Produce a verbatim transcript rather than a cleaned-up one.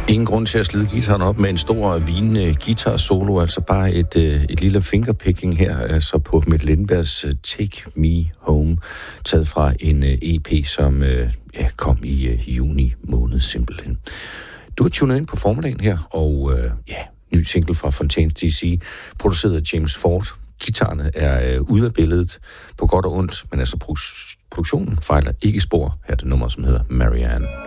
Ingen grund til at slide guitaren op med en stor vinende guitar-solo, altså bare et, et lille fingerpicking her, altså på Mette Lindbergs Take Me Home, taget fra en E P, som ja, kom i juni måned simpelthen. Du er tunet ind på formiddagen her, og ja, ny single fra Fontaines D C, produceret af James Ford. Guitarerne er ude af billedet på godt og ondt, men altså produktionen fejler ikke spor. Her er det nummer, som hedder Marianne.